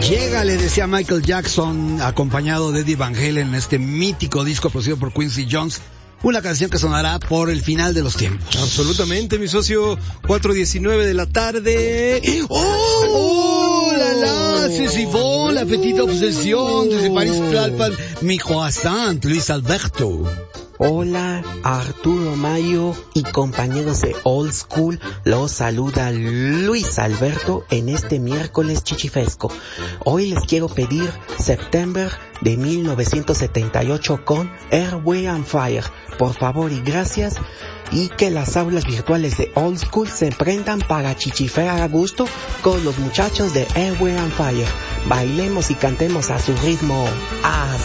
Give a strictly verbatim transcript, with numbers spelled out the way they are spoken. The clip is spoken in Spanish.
Llega, le decía Michael Jackson, acompañado de Eddie Van Halen en este mítico disco producido por Quincy Jones. Una canción que sonará por el final de los tiempos. Absolutamente, mi socio. cuatro diecinueve de la tarde. ¡Oh! ¡Oh, la la! C'est si bon, la petite obsesión desde París, Tlalpan, mi croissant, Luis Alberto. Hola, Arturo Mayo y compañeros de Old School, los saluda Luis Alberto en este miércoles chichifesco. Hoy les quiero pedir September de mil novecientos setenta y ocho con Air, Wind and Fire. Por favor y gracias. Y que las aulas virtuales de Old School se prendan para chichifear a gusto con los muchachos de Air, Wind and Fire. Bailemos y cantemos a su ritmo. ¡Ah!